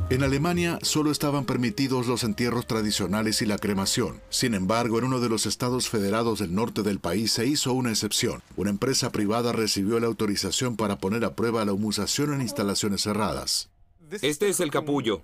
En Alemania solo estaban permitidos los entierros tradicionales y la cremación. Sin embargo, en uno de los estados federados del norte del país se hizo una excepción. Una empresa privada recibió la autorización para poner a prueba la humización en instalaciones cerradas. Este es el capullo.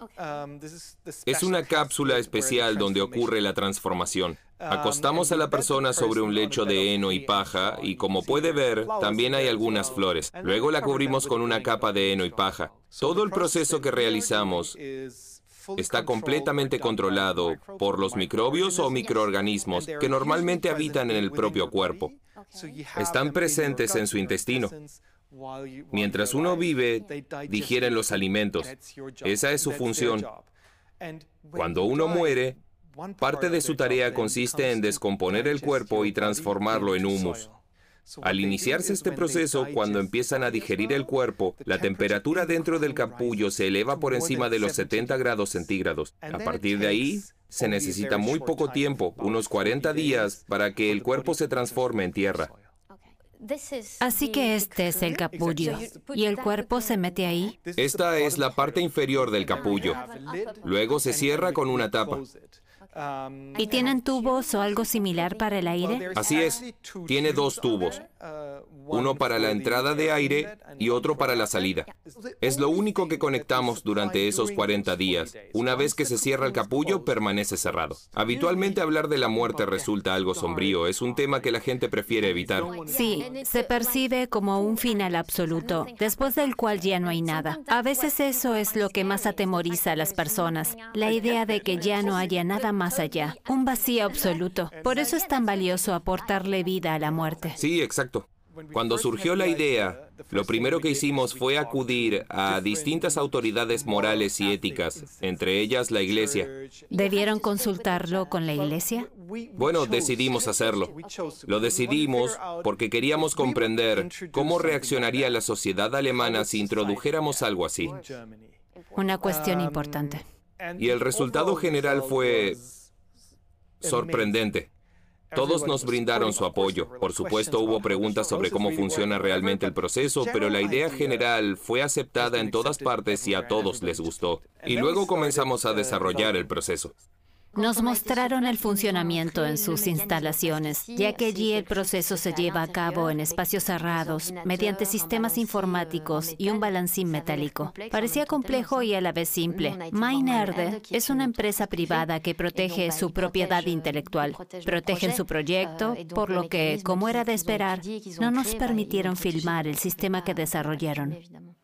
Es una cápsula especial donde ocurre la transformación. Acostamos a la persona sobre un lecho de heno y paja y, como puede ver, también hay algunas flores. Luego la cubrimos con una capa de heno y paja. Todo el proceso que realizamos está completamente controlado por los microbios o microorganismos que normalmente habitan en el propio cuerpo. Están presentes en su intestino. Mientras uno vive, digieren los alimentos. Esa es su función. Cuando uno muere, parte de su tarea consiste en descomponer el cuerpo y transformarlo en humus. Al iniciarse este proceso, cuando empiezan a digerir el cuerpo, la temperatura dentro del capullo se eleva por encima de los 70 grados centígrados. A partir de ahí, se necesita muy poco tiempo, unos 40 días, para que el cuerpo se transforme en tierra. Así que este es el capullo. ¿Y el cuerpo se mete ahí? Esta es la parte inferior del capullo. Luego se cierra con una tapa. ¿Y tienen tubos o algo similar para el aire? Así es. Tiene dos tubos. Uno para la entrada de aire y otro para la salida. Es lo único que conectamos durante esos 40 días. Una vez que se cierra el capullo, permanece cerrado. Habitualmente hablar de la muerte resulta algo sombrío. Es un tema que la gente prefiere evitar. Sí, se percibe como un final absoluto, después del cual ya no hay nada. A veces eso es lo que más atemoriza a las personas, la idea de que ya no haya nada más allá, un vacío absoluto. Por eso es tan valioso aportarle vida a la muerte. Sí, exacto. Cuando surgió la idea, lo primero que hicimos fue acudir a distintas autoridades morales y éticas, entre ellas la Iglesia. ¿Debieron consultarlo con la Iglesia? Bueno, decidimos hacerlo. Lo decidimos porque queríamos comprender cómo reaccionaría la sociedad alemana si introdujéramos algo así. Una cuestión importante. Y el resultado general fue sorprendente. Todos nos brindaron su apoyo. Por supuesto, hubo preguntas sobre cómo funciona realmente el proceso, pero la idea general fue aceptada en todas partes y a todos les gustó. Y luego comenzamos a desarrollar el proceso. Nos mostraron el funcionamiento en sus instalaciones, ya que allí el proceso se lleva a cabo en espacios cerrados, mediante sistemas informáticos y un balancín metálico. Parecía complejo y a la vez simple. Maynard es una empresa privada que protege su propiedad intelectual. Protegen su proyecto, por lo que, como era de esperar, no nos permitieron filmar el sistema que desarrollaron.